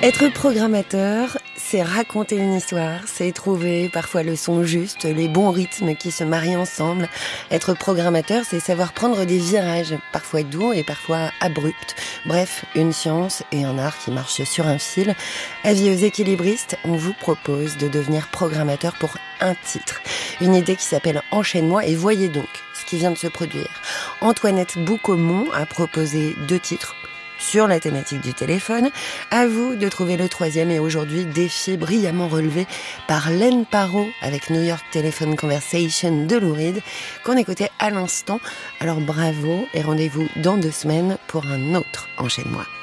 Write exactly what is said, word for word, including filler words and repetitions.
Être programmateur, c'est raconter une histoire, c'est trouver parfois le son juste, les bons rythmes qui se marient ensemble. Être programmateur, c'est savoir prendre des virages, parfois doux et parfois abrupts. Bref, une science et un art qui marchent sur un fil. Avis aux équilibristes, on vous propose de devenir programmateur pour un titre. Une idée qui s'appelle « Enchaîne-moi » et voyez donc ce qui vient de se produire. Antoinette Boucaumont a proposé deux titres sur la thématique du téléphone. À vous de trouver le troisième et aujourd'hui défi brillamment relevé par Len Parot avec New York Telephone Conversation de Lou Reed qu'on écoutait à l'instant. Alors bravo et rendez-vous dans deux semaines pour un autre Enchaîne-moi.